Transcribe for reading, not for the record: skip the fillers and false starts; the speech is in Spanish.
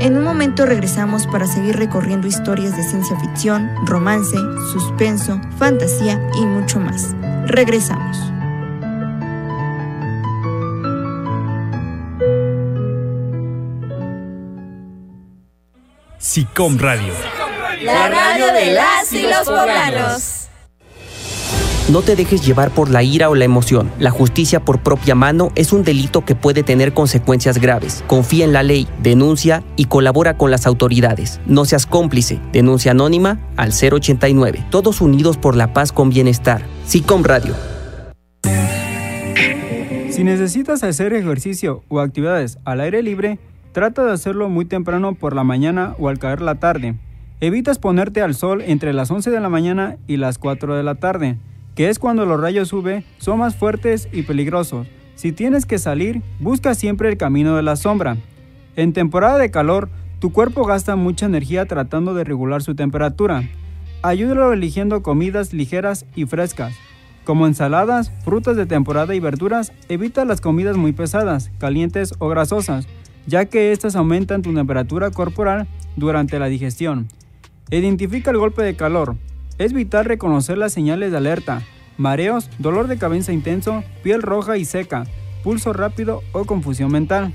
En un momento regresamos para seguir recorriendo historias de ciencia ficción, romance, suspenso, fantasía y mucho más. Regresamos. SICOM Radio. La radio de las y los poblanos. No te dejes llevar por la ira o la emoción. La justicia por propia mano es un delito que puede tener consecuencias graves. Confía en la ley, denuncia y colabora con las autoridades. No seas cómplice. Denuncia anónima al 089. Todos unidos por la paz con bienestar. SICOM Radio. Si necesitas hacer ejercicio o actividades al aire libre, trata de hacerlo muy temprano por la mañana o al caer la tarde. Evita exponerte al sol entre las 11 de la mañana y las 4 de la tarde, que es cuando los rayos UV son más fuertes y peligrosos. Si tienes que salir, busca siempre el camino de la sombra. En temporada de calor, tu cuerpo gasta mucha energía tratando de regular su temperatura. Ayúdalo eligiendo comidas ligeras y frescas, como ensaladas, frutas de temporada y verduras. Evita las comidas muy pesadas, calientes o grasosas, ya que estas aumentan tu temperatura corporal durante la digestión. Identifica el golpe de calor. Es vital reconocer las señales de alerta: mareos, dolor de cabeza intenso, piel roja y seca, pulso rápido o confusión mental.